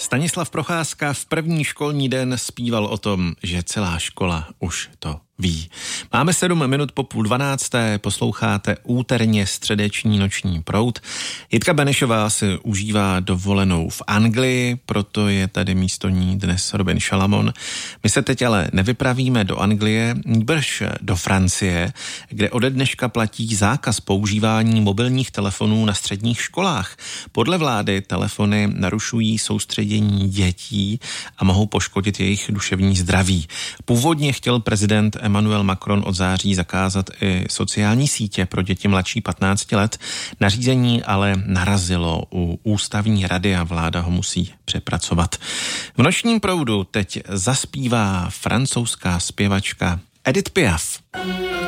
Stanislav Procházka v první školní den zpíval o tom, že celá škola už to ví. Máme 7 minut po 11:30, posloucháte úterně středeční noční proud. Jitka Benešová si užívá dovolenou v Anglii, proto je tady místo ní dnes Robin Šalamon. My se teď ale nevypravíme do Anglie, nýbrž do Francie, kde ode dneška platí zákaz používání mobilních telefonů na středních školách. Podle vlády telefony narušují soustředění dětí a mohou poškodit jejich duševní zdraví. Původně chtěl prezident Emmanuel Macron od září zakázat i sociální sítě pro děti mladší 15 let. Nařízení ale narazilo u ústavní rady a vláda ho musí přepracovat. V nočním proudu teď zaspívá francouzská zpěvačka Edith Piaf.